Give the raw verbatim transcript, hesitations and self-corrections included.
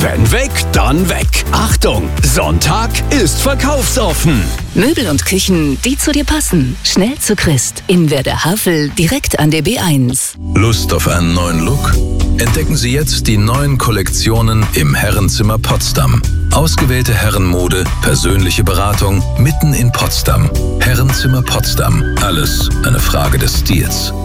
Wenn weg, dann weg. Achtung, Sonntag ist verkaufsoffen. Möbel und Küchen, die zu dir passen. Schnell zu Christ. In Werder Havel, direkt an der B eins. Lust auf einen neuen Look? Entdecken Sie jetzt die neuen Kollektionen im Herrenzimmer Potsdam. Ausgewählte Herrenmode, persönliche Beratung mitten in Potsdam. Herrenzimmer Potsdam. Alles eine Frage des Stils.